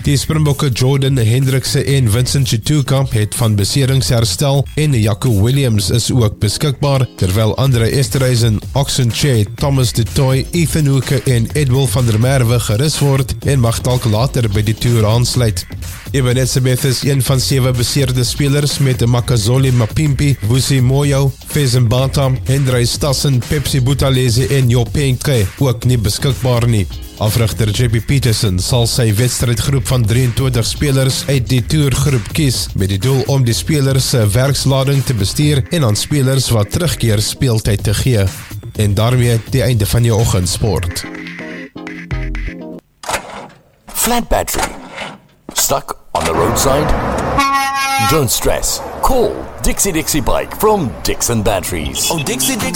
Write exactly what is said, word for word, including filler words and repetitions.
Die Springbokke Jordan Hendrikse en Vincent Chituka het van beserings herstel en Jaco Williams is ook beskikbaar, terwyl Andre Esterhuizen, Oxenche, Thomas de Toy, Ethan Hoeke en Edwil van der Merwe gerus word en mag dalk later by die toer aansluit. Ebenezer Smith is een van sewe beseerde spelers met Makazole Mapimpi, Vusi Moyo, Fezin Bata, Hendrey Stassen, Pepsi Buthelezi en Jopenke ook nie beskikbaar nie. Afrigter J P Peterson sal sy wedstrydgroep van drieëntwintig spelers uit die toergroep kies met die doel om die spelers se werkslading te bestuur en aan spelers wat terugkeer speeltyd te gee. En daarmee die einde van jou oggendsport. Flat battery. Stuck on the roadside? Don't stress. Call Dixie Dixie Bike from Dixon Batteries. Oh, Dixie Dixie